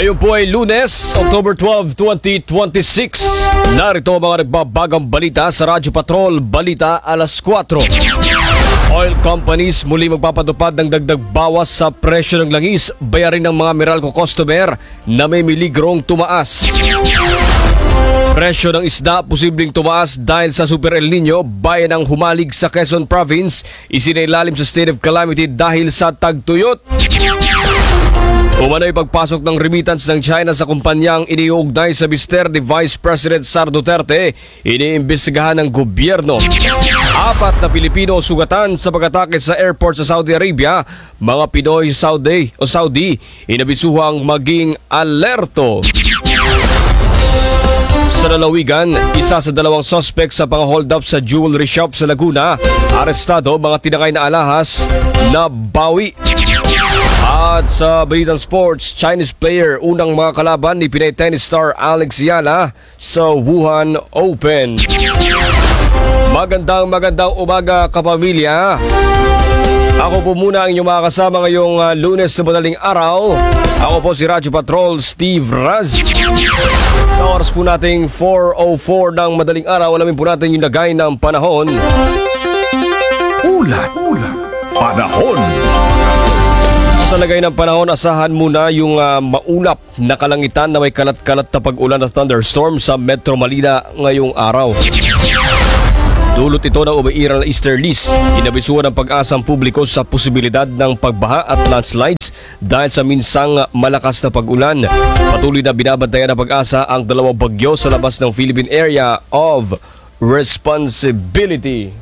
Ngayon po ay Lunes, October 12, 2026. Narito ang mga nagbabagang balita sa Radyo Patrol, Balita alas 4. Oil companies muli magpapatupad ng dagdag bawas sa presyo ng langis, bayarin ng mga Meralco customer na may miligrong tumaas. Presyo ng isda posibleng tumaas dahil sa Super El Nino, bayan ng humalig sa Quezon Province, isinailalim sa state of calamity dahil sa tagtuyot. Umano'y pagpasok ng remittance ng China sa kumpanyang iniuugnay sa mister ni Vice President Sara Duterte, iniimbestigahan ng gobyerno. 4 na Pilipino sugatan sa pag-atake sa airport sa Saudi Arabia. Mga Pinoy sa Saudi, inabisuhang maging alerto. Sa lalawigan, isa sa 2 suspect sa pang-hold up sa jewelry shop sa Laguna, arestado, mga tinakay na alahas na bawi. At sa balitang sports, Chinese player unang mga kalaban ni Pinay tennis star Alex Yala sa Wuhan Open. Magandang umaga kapamilya. Ako po muna ang inyong makakasama ngayong Lunes na madaling araw. Ako po si Radyo Patrol Steve Raz. Sa oras po nating 4:04 ng madaling araw, alamin po natin yung lagay ng panahon. Ulan. Panahon. Sa lagay ng panahon, asahan muna yung maulap na kalangitan na may kalat-kalat na pag-ulan at thunderstorm sa Metro Manila ngayong araw. Dulot ito ng umiiral na easterlies. Inabisuhan ng pag-asang publiko sa posibilidad ng pagbaha at landslides dahil sa minsang malakas na pag-ulan. Patuloy na binabantayan ng pag-asa ang 2 bagyo sa labas ng Philippine Area of Responsibility.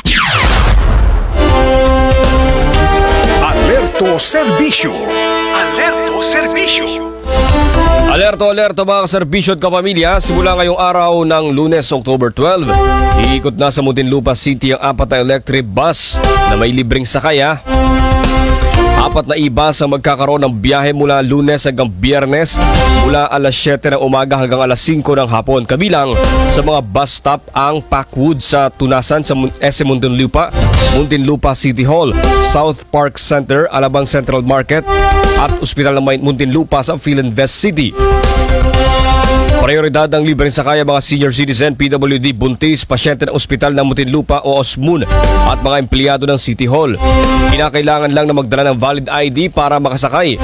Alerto mga kaserbisyo at kapamilya. Simula ngayong araw ng Lunes, October 12, iikot na sa Muntinlupa City ang 4 na electric bus na may libreng sakaya. 4 na e-bus ang magkakaroon ng biyahe mula Lunes hanggang Biyernes mula alas 7 ng umaga hanggang alas 5 ng hapon. Kabilang sa mga bus stop ang Packwood sa Tunasan sa SM Muntinlupa, Muntinlupa City Hall, South Park Center, Alabang Central Market at Ospital ng Muntinlupa sa Philinvest City. Prioridad ng libreng sakaya mga senior citizen, PWD, buntis, pasyente ng ospital ng Muntinlupa o OSMUN at mga empleyado ng City Hall. Kinakailangan lang na magdala ng valid ID para makasakay.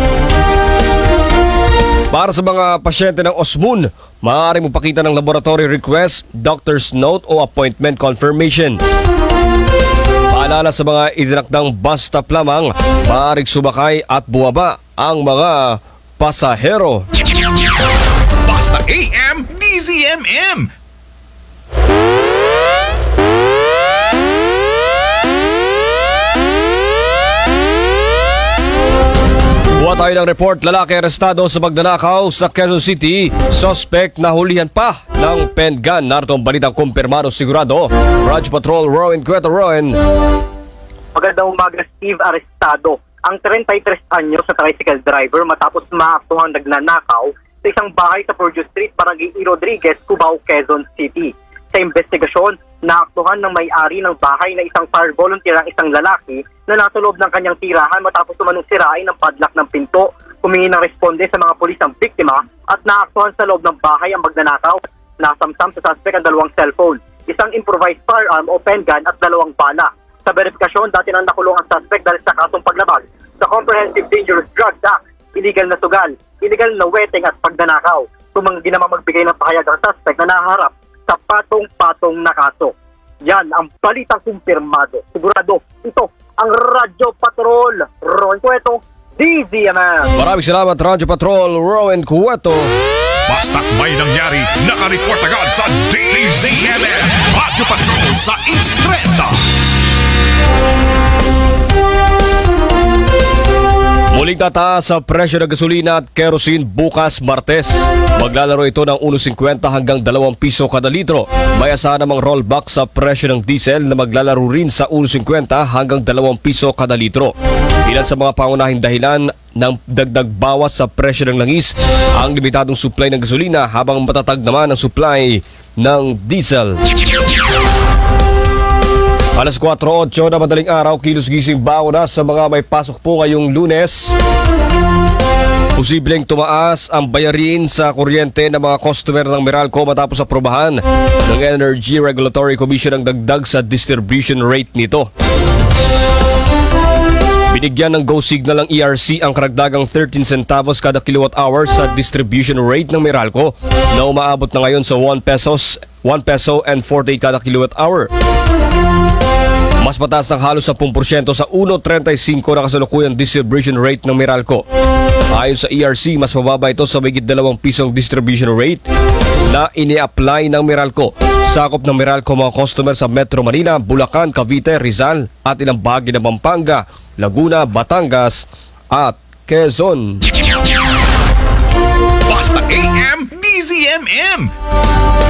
Para sa mga pasyente ng OSMUN, maaaring magpakita ng laboratory request, doctor's note o appointment confirmation. Paalala sa mga idinakdang bus stop lamang, maaaring sumakay at buwaba ang mga pasahero. Basta AM, DZMM. Buha tayo ng report, lalaki arestado sa pagnanakaw sa Quezon City. Suspect na hulihan pa ng pen gun. Narito ang balitang kumpirmado sigurado. Radyo Patrol, Rowan Cueto. Rowan. Magandang umaga, Steve. Arestado ang 33 anyo sa tricycle driver matapos maaktuhang nagnanakaw sa isang bahay sa Purdue Street, Barangay E. Rodriguez, Cubao, Quezon City. Sa investigasyon, naaktuhan ng may-ari ng bahay na isang fire volunteer ang isang lalaki na nasa loob ng kanyang tirahan matapos umanong sirain ng padlock ng pinto. Humingi ng responde sa mga pulis ang biktima at naaktuhan sa loob ng bahay ang magnanakaw. Nasamsam sa suspect ang 2 cellphone, isang improvised firearm o pen gun at 2 bala. Sa verifikasyon, dati nang nakulong ang suspect dahil sa kasong paglabag sa Comprehensive Dangerous Drugs Act, illegal na sugal, illegal na wetting at pagnanakaw. Tumanggi naman magbigay ng pahayag ang suspect na naharap sa patong-patong na kaso. Yan ang balitang kumpirmado. Sigurado, ito ang Radyo Patrol. Rowan Cueto, DZMM. Maraming salamat, Radyo Patrol, Rowan Cueto. Basta't may nangyari, nakareport agad sa DZMM. Radyo Patrol sa Instreta. Muling tataas sa presyo ng gasolina at kerosene bukas Martes. Maglalaro ito ng 1.50 hanggang 2 piso kada litro. May asahan namang rollback sa presyo ng diesel na maglalaro rin sa 1.50 hanggang 2 piso kada litro. Ilan sa mga pangunahing dahilan ng dagdag bawas sa presyo ng langis ang limitadong supply ng gasolina habang matatag naman ang supply ng diesel. Alas 4:08 na madaling araw, kilos gising bago na sa mga may pasok po ngayong Lunes. Posibleng tumaas ang bayarin sa kuryente ng mga customer ng Meralco matapos aprobahan ng Energy Regulatory Commission ang dagdag sa distribution rate nito. Binigyan ng go signal ang ERC ang karagdagang 13 centavos kada kilowatt hour sa distribution rate ng Meralco na umaabot na ngayon sa 1 peso and 48 kada kilowatt hour. Mas mataas ng halos 10% sa 1.35 na kasalukuyang distribution rate ng Meralco. Ayon sa ERC, mas mababa ito sa mahigit 2 pisong distribution rate na ini-apply ng Meralco. Sakop ng Meralco mga customer sa Metro Manila, Bulacan, Cavite, Rizal at ilang bahagi ng Pampanga, Laguna, Batangas at Quezon. Basta AM, DZMM.